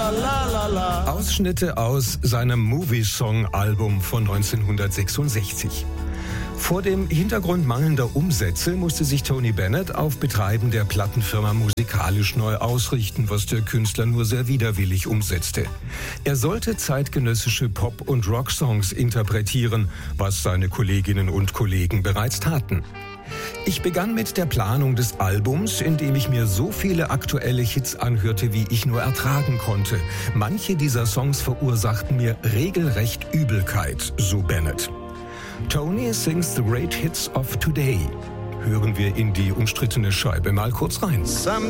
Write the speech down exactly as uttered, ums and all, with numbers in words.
la la la la. Ausschnitte aus seinem Movie-Song-Album von neunzehnhundertsechsundsechzig. Vor dem Hintergrund mangelnder Umsätze musste sich Tony Bennett auf Betreiben der Plattenfirma musikalisch neu ausrichten, was der Künstler nur sehr widerwillig umsetzte. Er sollte zeitgenössische Pop- und Rocksongs interpretieren, was seine Kolleginnen und Kollegen bereits taten. Ich begann mit der Planung des Albums, indem ich mir so viele aktuelle Hits anhörte, wie ich nur ertragen konnte. Manche dieser Songs verursachten mir regelrecht Übelkeit, so Bennett. Tony sings the great hits of today. Hören wir in die umstrittene Scheibe mal kurz rein. Some